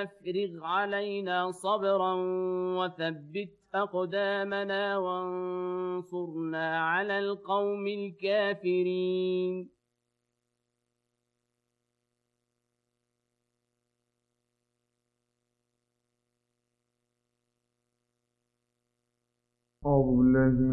أفرغ علينا صبرا وثبت أقدامنا وانصرنا على القوم الكافرين. أعوذ بالله